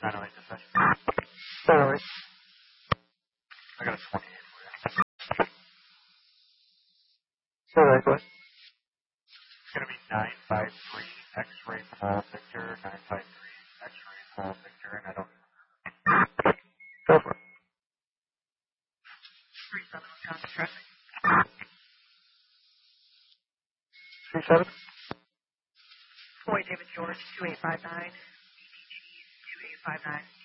908 dispatch. 908. I got a 28 for you. All right, go ahead. It's going to be 953 X-ray Paul Victor, 953 X-ray Paul Victor, and I don't. Go for it. 37 Wisconsin traffic. 37. Floyd David George, 2859. BBG 2859.